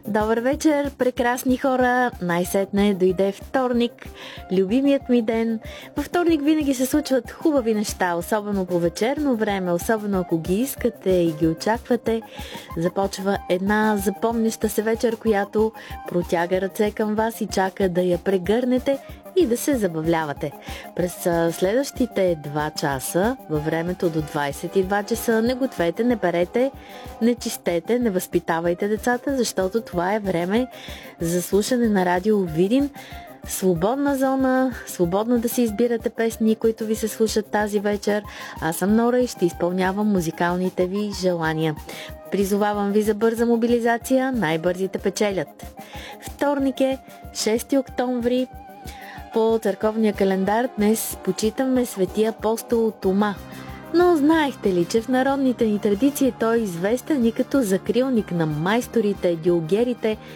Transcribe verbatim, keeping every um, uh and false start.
Добър вечер, прекрасни хора! Най-сетне дойде вторник, любимият ми ден. Във вторник винаги се случват хубави неща, особено по вечерно време, особено ако ги искате и ги очаквате. Започва една запомняща се вечер, която протяга ръце към вас и чака да я прегърнете и да се забавлявате. През следващите два часа, във времето до двайсет и два часа, не гответе, не перете, не чистете, не възпитавайте децата, защото това е време за слушане на радио Видин. Свободна зона, свободно да си избирате песни, които ви се слушат тази вечер. Аз съм Нора и ще изпълнявам музикалните ви желания. Призовавам ви за бърза мобилизация, най-бързите печелят. Вторник е шести октомври. По църковния календар днес почитаме свети апостол Тома. Но знаехте ли, че в народните ни традиции той е известен и като закрилник на майсторите, диогерите